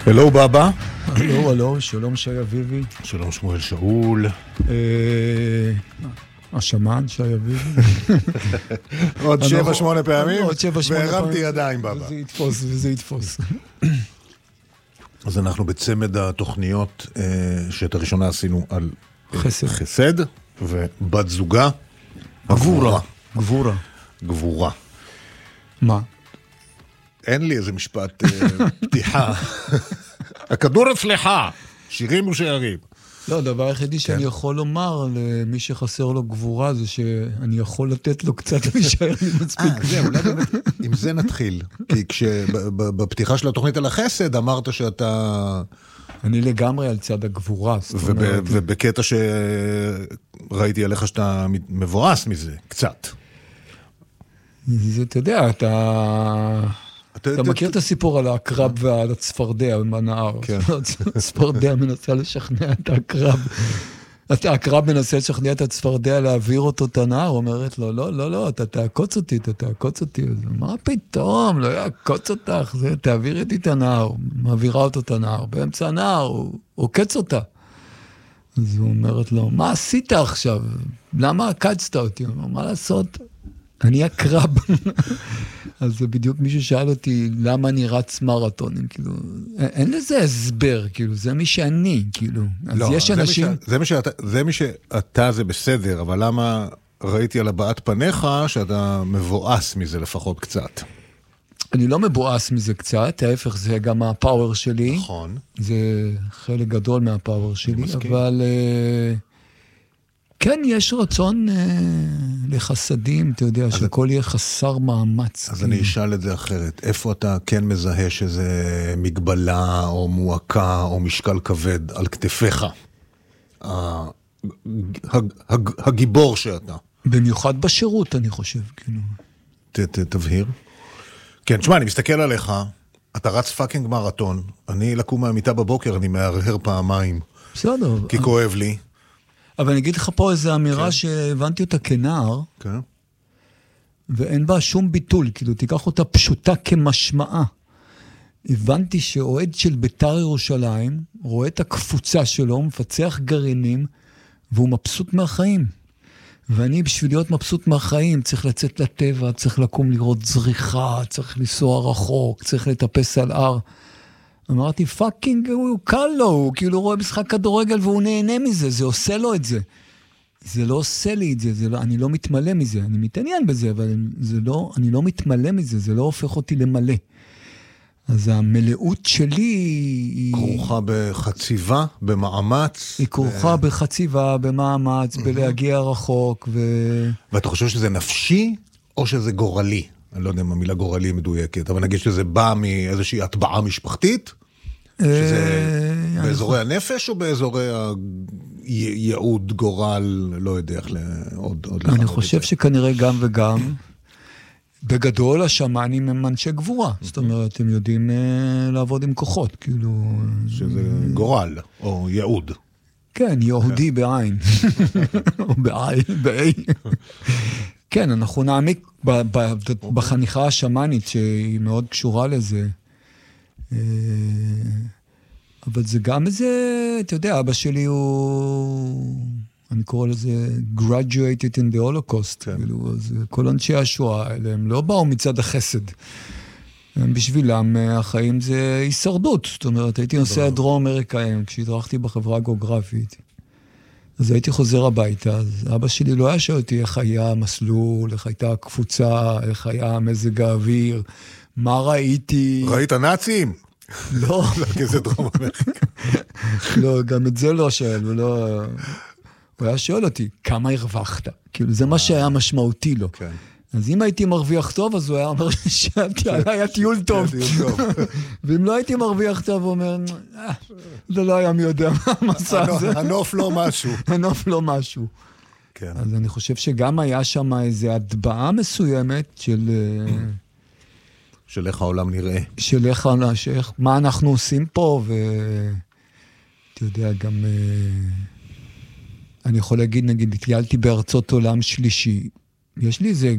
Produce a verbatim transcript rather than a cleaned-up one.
הלו בבא. הלו, הלו, שלום שי אביבי. שלום שמואל שאול. השמן שי אביבי. עוד שבע שמונה פעמים? עוד שבע שמונה פעמים. והרמתי ידיים בבא. וזה יתפוס, וזה יתפוס. אז אנחנו בצמד התוכניות שאת הראשונה עשינו על חסד. חסד ובת זוגה. גבורה. גבורה. גבורה. מה? אין לי איזה משפט פתיחה. הכדור אצלך, שירים ושערים. לא, הדבר היחידי שאני יכול לומר למי שחסר לו גבורה זה שאני יכול לתת לו קצת משערים מספיק. אה, זה, אולי באמת, עם זה נתחיל. כי כשבפתיחה של התוכנית על החסד אמרת שאתה... אני לגמרי על צד הגבורה. ובקטע שראיתי עליך שאתה מבואס מזה, קצת. זה, אתה יודע, אתה... אתה מכיר את הסיפור על הקרב ועל הצפרדע בנהר. הצפרדע מנסה לשכנע את הקרב. הקרב מנסה לשכנע את הצפרדע להעביר אותו את הנהר, אומרת לו, לא, לא, לא, אתה תעקוץ אותי, אתה תעקוץ אותי. מה פתאום, לא יעקוץ אותך, תעביר איתי את הנהר. מעבירה אותו את הנהר. באמצע הנהר הוא עוקץ אותה. אז הוא אומרת לו, מה עשית עכשיו? למה עקצת אותי? הוא אומר, מה לעשות? אני הקרב. אז זה בדיוק מישהו שאל אותי, למה אני רץ מרתונים, כאילו, אין לזה הסבר, כאילו, זה מי שאני, כאילו. אז לא, יש אנשים... זה מי שאתה, זה מי שאתה זה בסדר, אבל למה ראיתי על הבעת פניך שאתה מבואס מזה לפחות קצת? אני לא מבואס מזה קצת, ההפך זה גם הפאוור שלי. נכון. זה חלק גדול מהפאוור שלי, אבל... כן, יש רצון אה, לחסדים, אתה יודע, שכל יהיה חסר מאמץ. אז כאילו. אני אשאל את זה אחרת. איפה אתה כן מזהה שזה מגבלה או מועקה או משקל כבד על כתפיך? הגיבור שאתה. במיוחד בשירות, אני חושב, כאילו. ת, ת, תבהיר. כן, תשמע, אני מסתכל עליך, אתה רץ פאקינג מרתון, אני לקום מהמיטה בבוקר, אני מהרהר פעמיים. בסדר. כי כואב לי. אבל אני אגיד לך פה איזו אמירה שהבנתי אותה כנער, ואין בה שום ביטול, כאילו תיקח אותה פשוטה כמשמעה. הבנתי שאוהד של בית"ר ירושלים, רואה את הקפוצה שלו, מפצח גרעינים, והוא מבסוט מהחיים. ואני בשביל להיות מבסוט מהחיים, צריך לצאת לטבע, צריך לקום לראות זריחה, צריך לנסוע רחוק, צריך לטפס על הר. אמרתי, פאקינג, הוא קל לו, הוא כאילו רואה משחק כדורגל והוא נהנה מזה, זה עושה לו את זה. זה לא עושה לי את זה, זה לא, אני לא מתמלא מזה, אני מתעניין בזה, אבל זה לא, אני לא מתמלא מזה, זה לא הופך אותי למלא. אז המלאות שלי היא... כרוכה בחציבה, במאמץ. היא כרוכה ו... בחציבה, במאמץ, בלהגיע רחוק. ו... ואתה חושב שזה נפשי או שזה גורלי? אני לא יודע אם המילה גורלי מדויקת, אבל נגיד שזה בא מאיזושהי הטבעה משפחתית? שזה באזורי הנפש או באזורי הייעוד, גורל, לא יודע איך עוד... אני חושב שכנראה גם וגם, בגדול השמאנים הם אנשי גבורה, זאת אומרת, הם יודעים לעבוד עם כוחות, כאילו... שזה גורל או ייעוד. כן, יהודי בעין, או בעין, בעין. כן, אנחנו נעמיק בחניכה השמאנית שהיא מאוד קשורה לזה. אבל זה גם איזה, אתה יודע, אבא שלי הוא, אני קורא לזה graduated in the holocaust. כאילו, אז כל אנשי השואה האלה, הם לא באו מצד החסד. הם בשבילם, החיים זה הישרדות. זאת אומרת, הייתי נוסע דרום אמריקאים, כשהדרכתי בחברה הגיאוגרפית. אז הייתי חוזר הביתה, אז אבא שלי לא היה שואל אותי איך היה המסלול, איך הייתה הקפוצה, איך היה מזג האוויר, מה ראיתי... ראית נאצים? לא. כי זה דרום אמריקה. לא, גם את זה לא שואל, הוא לא... הוא היה שואל אותי, כמה הרווחת? כאילו, זה מה שהיה משמעותי לו. כן. אז אם הייתי מרוויח טוב, אז הוא היה אומר שהיה טיול טוב. ואם לא הייתי מרוויח טוב, הוא אומר, זה לא היה מי יודע מה המסע הזה. הנוף לא משהו. הנוף לא משהו. אז אני חושב שגם היה שם איזו הטבעה מסוימת של... של איך העולם נראה. של איך, מה אנחנו עושים פה, ואתה יודע, גם... אני יכול להגיד, נגיד, התיילתי בארצות עולם שלישי. יש לי איזה